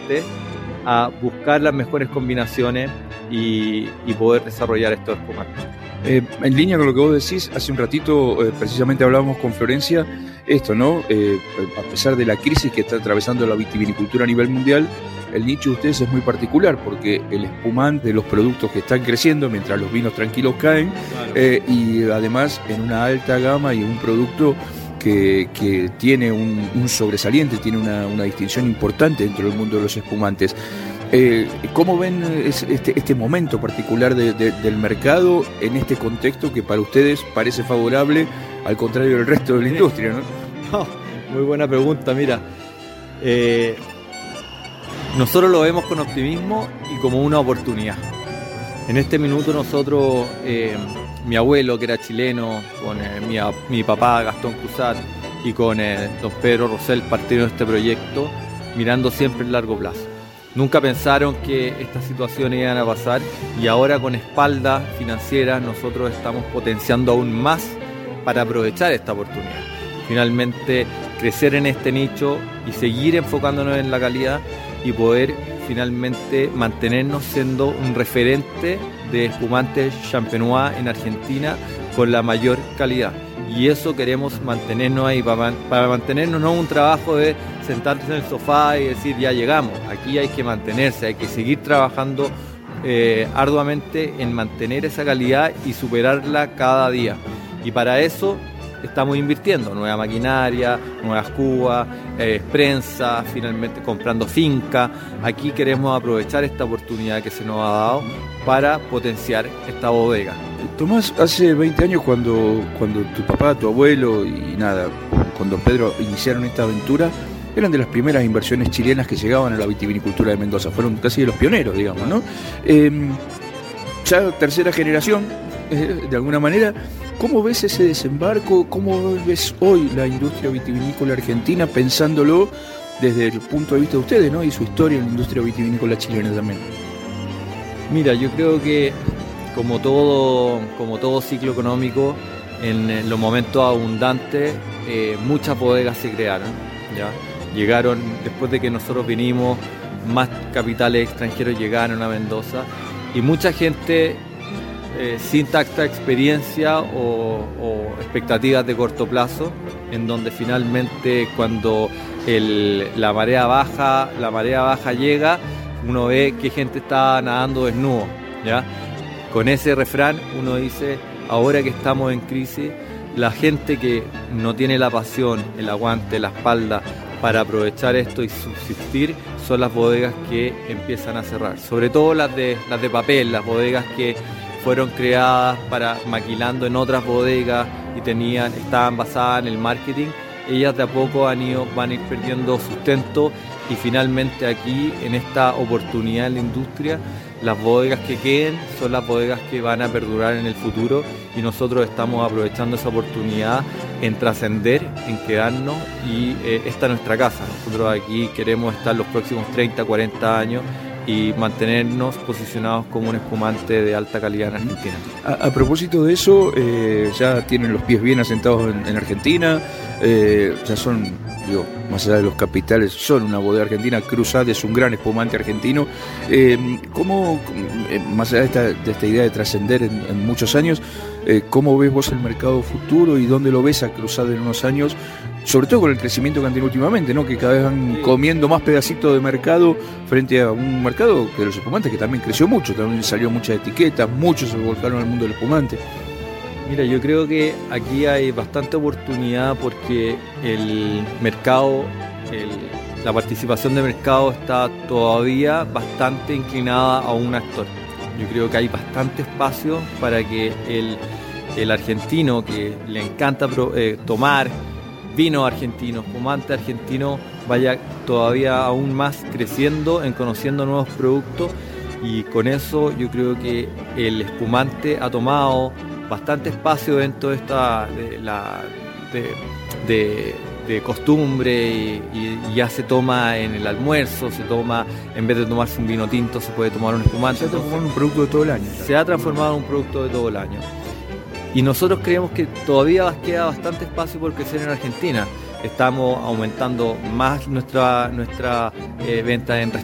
clientes a buscar las mejores combinaciones y poder desarrollar estos espumantes. En línea con lo que vos decís, hace un ratito precisamente hablábamos con Florencia esto, ¿no? A pesar de la crisis que está atravesando la vitivinicultura a nivel mundial, el nicho de ustedes es muy particular porque el espumante de los productos que están creciendo mientras los vinos tranquilos caen, claro. Y además en una alta gama y un producto que tiene un sobresaliente, tiene una distinción importante dentro del mundo de los espumantes. ¿Cómo ven este momento particular del mercado en este contexto que para ustedes parece favorable, al contrario del resto de la industria, ¿no? No, muy buena pregunta, mira. Nosotros lo vemos con optimismo y como una oportunidad. En este minuto nosotros, mi abuelo que era chileno, con mi papá Gastón Cruzat y con don Pedro Rosell partieron de este proyecto mirando siempre el largo plazo. Nunca pensaron que estas situaciones iban a pasar y ahora con espalda financiera nosotros estamos potenciando aún más para aprovechar esta oportunidad. Finalmente crecer en este nicho y seguir enfocándonos en la calidad y poder finalmente mantenernos siendo un referente de espumantes champenois en Argentina con la mayor calidad. Y eso queremos mantenernos ahí, para mantenernos no un trabajo de sentarse en el sofá y decir ya llegamos. Aquí hay que mantenerse, hay que seguir trabajando arduamente en mantener esa calidad y superarla cada día. Y para eso estamos invirtiendo, nueva maquinaria, nuevas cubas, prensa, finalmente comprando finca. Aquí queremos aprovechar esta oportunidad que se nos ha dado para potenciar esta bodega. Tomás, hace 20 años cuando tu papá, tu abuelo y con don Pedro iniciaron esta aventura, eran de las primeras inversiones chilenas que llegaban a la vitivinicultura de Mendoza, fueron casi de los pioneros, digamos, ¿no? Ya tercera generación, de alguna manera. ¿Cómo ves ese desembarco? ¿Cómo ves hoy la industria vitivinícola argentina pensándolo desde el punto de vista de ustedes, ¿no? Y su historia en la industria vitivinícola chilena también? Mira, yo creo que como todo ciclo económico, en los momentos abundantes, muchas bodegas se crearon, ¿ya? Llegaron, después de que nosotros vinimos, más capitales extranjeros llegaron a Mendoza y mucha gente sin tanta experiencia o expectativas de corto plazo, en donde finalmente cuando la marea baja llega, uno ve que gente está nadando desnudo, ¿ya? Con ese refrán uno dice, ahora que estamos en crisis, la gente que no tiene la pasión, el aguante, la espalda para aprovechar esto y subsistir, son las bodegas que empiezan a cerrar. Sobre todo las de papel, las bodegas que fueron creadas maquilando en otras bodegas y estaban basadas en el marketing. Ellas de a poco van a ir perdiendo sustento y finalmente aquí, en esta oportunidad en la industria, las bodegas que queden son las bodegas que van a perdurar en el futuro y nosotros estamos aprovechando esa oportunidad en trascender, en quedarnos y esta es nuestra casa. Nosotros aquí queremos estar los próximos 30, 40 años y mantenernos posicionados como un espumante de alta calidad en Argentina. A propósito de eso, ya tienen los pies bien asentados en Argentina, ya son, más allá de los capitales, son una bodega argentina. Cruzat es un gran espumante argentino. ¿Cómo, más allá de esta idea de trascender en muchos años, cómo ves vos el mercado futuro y dónde lo ves a Cruzat en unos años? Sobre todo con el crecimiento que han tenido últimamente, ¿no? Que cada vez van comiendo más pedacitos de mercado frente a un mercado de los espumantes que también creció mucho, también salió muchas etiquetas, muchos se volcaron al mundo del espumante. Mira, yo creo que aquí hay bastante oportunidad porque el mercado, la participación de mercado está todavía bastante inclinada a un actor. Yo creo que hay bastante espacio para que el argentino que le encanta tomar vino argentino, espumante argentino, vaya todavía aún más creciendo en conociendo nuevos productos y con eso yo creo que el espumante ha tomado bastante espacio dentro de esta de costumbre y ya se toma en el almuerzo, se toma, en vez de tomarse un vino tinto se puede tomar un espumante. Se ha transformado en un producto de todo el año. Se ha transformado en un producto de todo el año. Y nosotros creemos que todavía queda bastante espacio por crecer en Argentina. Estamos aumentando más nuestra venta en restaurantes.